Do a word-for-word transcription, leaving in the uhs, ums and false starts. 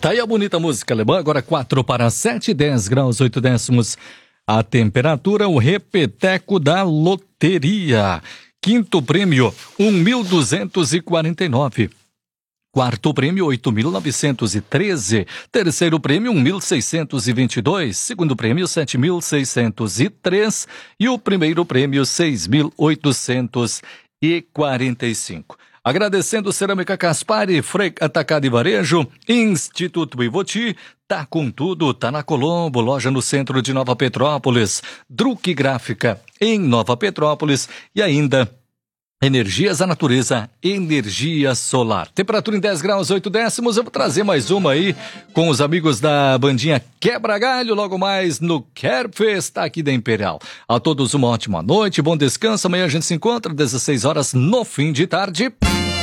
Tá aí a bonita música alemã, agora quatro para sete, dez graus, oito décimos. A temperatura, o repeteco da loteria. Quinto prêmio, um mil duzentos e quarenta e nove. Quarto prêmio, oito mil novecentos e treze. Terceiro prêmio, um mil seiscentos e vinte e dois. Segundo prêmio, sete mil seiscentos e três. E o primeiro prêmio, seis mil oitocentos e quarenta e cinco. Agradecendo Cerâmica Caspari, Freio Atacado e Varejo, Instituto Ivoti, tá com tudo, tá na Colombo, loja no centro de Nova Petrópolis, Druck Gráfica em Nova Petrópolis e ainda Energias da Natureza, energia solar. Temperatura em dez graus, oito décimos. Eu vou trazer mais uma aí com os amigos da bandinha Quebra Galho, logo mais no Kerfest aqui da Imperial. A todos uma ótima noite, bom descanso. Amanhã a gente se encontra às dezesseis horas no fim de tarde.